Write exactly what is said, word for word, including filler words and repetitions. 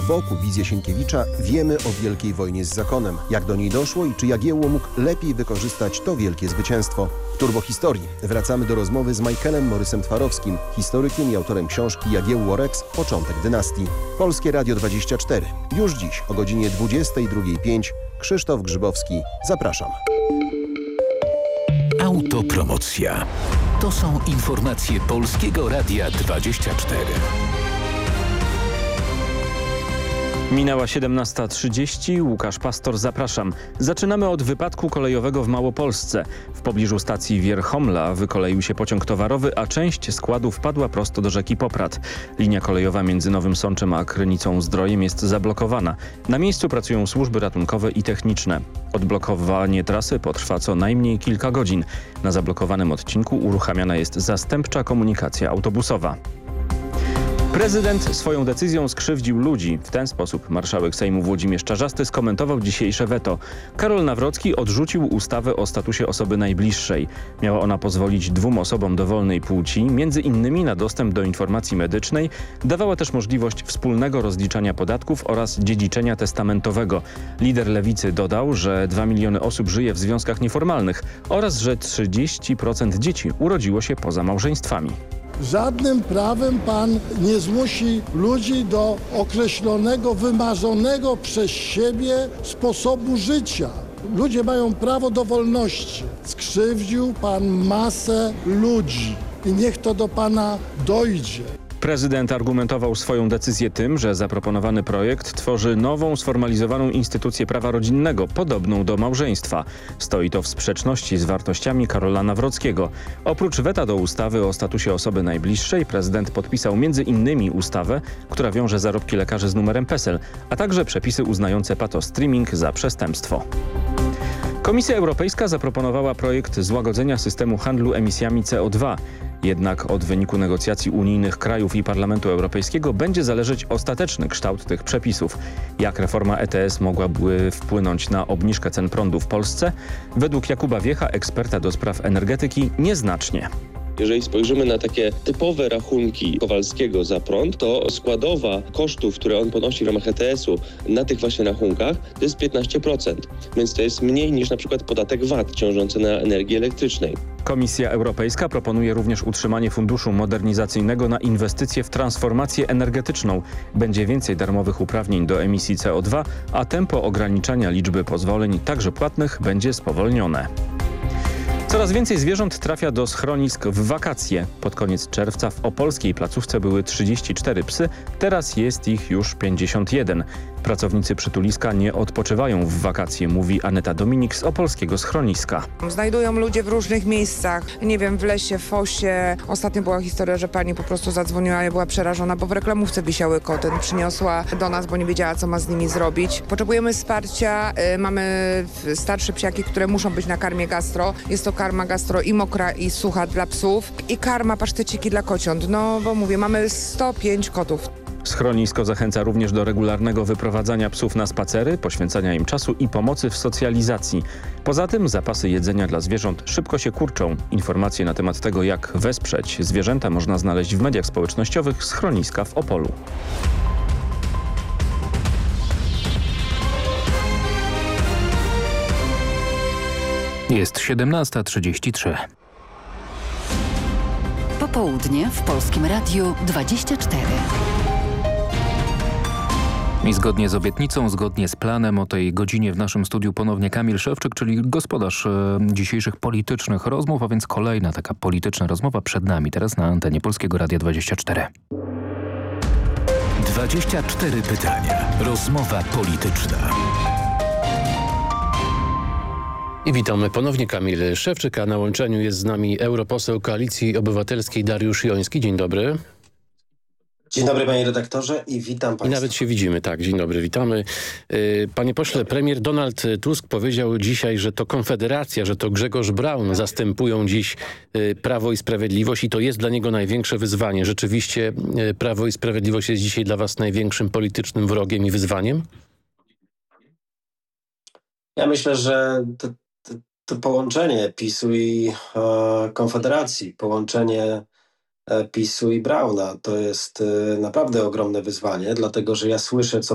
boku wizję Sienkiewicza, wiemy o Wielkiej Wojnie z zakonem. Jak do niej doszło i czy Jagiełło mógł lepiej wykorzystać to wielkie zwycięstwo. W Turbohistorii wracamy do rozmowy z Michaelem Morysem Twarowskim, historykiem i autorem książki Jagiełło Rex – Początek dynastii. Polskie Radio dwadzieścia cztery. Już dziś o godzinie dwudziestej drugiej pięć. Krzysztof Grzybowski. Zapraszam. Autopromocja. To są informacje Polskiego Radia dwadzieścia cztery. Minęła siedemnasta trzydzieści. Łukasz Pastor, zapraszam. Zaczynamy od wypadku kolejowego w Małopolsce. W pobliżu stacji Wierchomla wykoleił się pociąg towarowy, a część składu wpadła prosto do rzeki Poprad. Linia kolejowa między Nowym Sączem a Krynicą-Zdrojem jest zablokowana. Na miejscu pracują służby ratunkowe i techniczne. Odblokowanie trasy potrwa co najmniej kilka godzin. Na zablokowanym odcinku uruchamiana jest zastępcza komunikacja autobusowa. Prezydent swoją decyzją skrzywdził ludzi. W ten sposób marszałek Sejmu Włodzimierz Czarzasty skomentował dzisiejsze weto. Karol Nawrocki odrzucił ustawę o statusie osoby najbliższej. Miała ona pozwolić dwóm osobom dowolnej płci, między innymi na dostęp do informacji medycznej, dawała też możliwość wspólnego rozliczania podatków oraz dziedziczenia testamentowego. Lider Lewicy dodał, że dwa miliony osób żyje w związkach nieformalnych oraz że trzydzieści procent dzieci urodziło się poza małżeństwami. Żadnym prawem pan nie zmusi ludzi do określonego, wymarzonego przez siebie sposobu życia. Ludzie mają prawo do wolności. Skrzywdził pan masę ludzi i niech to do pana dojdzie. Prezydent argumentował swoją decyzję tym, że zaproponowany projekt tworzy nową, sformalizowaną instytucję prawa rodzinnego, podobną do małżeństwa. Stoi to w sprzeczności z wartościami Karola Nawrockiego. Oprócz weta do ustawy o statusie osoby najbliższej, prezydent podpisał między innymi ustawę, która wiąże zarobki lekarzy z numerem PESEL, a także przepisy uznające patostreaming za przestępstwo. Komisja Europejska zaproponowała projekt złagodzenia systemu handlu emisjami C O dwa. Jednak od wyniku negocjacji unijnych krajów i Parlamentu Europejskiego będzie zależeć ostateczny kształt tych przepisów. Jak reforma E T S mogłaby wpłynąć na obniżkę cen prądu w Polsce? Według Jakuba Wiecha, eksperta do spraw energetyki, nieznacznie. Jeżeli spojrzymy na takie typowe rachunki Kowalskiego za prąd, to składowa kosztów, które on ponosi w ramach E T S-u na tych właśnie rachunkach, to jest piętnaście procent. Więc to jest mniej niż na przykład podatek V A T ciążący na energii elektrycznej. Komisja Europejska proponuje również utrzymanie funduszu modernizacyjnego na inwestycje w transformację energetyczną. Będzie więcej darmowych uprawnień do emisji C O dwa, a tempo ograniczania liczby pozwoleń, także płatnych, będzie spowolnione. Coraz więcej zwierząt trafia do schronisk w wakacje. Pod koniec czerwca w opolskiej placówce były trzydzieści cztery psy, teraz jest ich już pięćdziesiąt jeden. Pracownicy przytuliska nie odpoczywają w wakacje, mówi Aneta Dominik z opolskiego schroniska. Znajdują ludzie w różnych miejscach, nie wiem, w lesie, w fosie. Ostatnio była historia, że pani po prostu zadzwoniła i była przerażona, bo w reklamówce wisiały koty. Przyniosła do nas, bo nie wiedziała, co ma z nimi zrobić. Potrzebujemy wsparcia, yy, mamy starsze psiaki, które muszą być na karmie gastro. Jest to karma gastro i mokra, i sucha dla psów i karma, paszteciki dla kociąt. No bo mówię, mamy sto pięć kotów. Schronisko zachęca również do regularnego wyprowadzania psów na spacery, poświęcania im czasu i pomocy w socjalizacji. Poza tym zapasy jedzenia dla zwierząt szybko się kurczą. Informacje na temat tego, jak wesprzeć zwierzęta, można znaleźć w mediach społecznościowych Schroniska w Opolu. Jest siedemnasta trzydzieści trzy. Popołudnie w Polskim Radiu dwadzieścia cztery. I zgodnie z obietnicą, zgodnie z planem o tej godzinie w naszym studiu ponownie Kamil Szewczyk, czyli gospodarz e, dzisiejszych politycznych rozmów, a więc kolejna taka polityczna rozmowa przed nami, teraz na antenie Polskiego Radia dwadzieścia cztery. dwadzieścia cztery pytania. Rozmowa polityczna. I witamy ponownie, Kamil Szewczyk, a na łączeniu jest z nami europoseł Koalicji Obywatelskiej Dariusz Joński. Dzień dobry. Dzień dobry, panie redaktorze, i witam państwa. I nawet się widzimy, tak. Dzień dobry, witamy. Panie pośle, premier Donald Tusk powiedział dzisiaj, że to Konfederacja, że to Grzegorz Braun zastępują dziś Prawo i Sprawiedliwość i to jest dla niego największe wyzwanie. Rzeczywiście Prawo i Sprawiedliwość jest dzisiaj dla was największym politycznym wrogiem i wyzwaniem? Ja myślę, że to, to, to połączenie PiSu i e, Konfederacji, połączenie PiSu i Brauna to jest naprawdę ogromne wyzwanie, dlatego że ja słyszę, co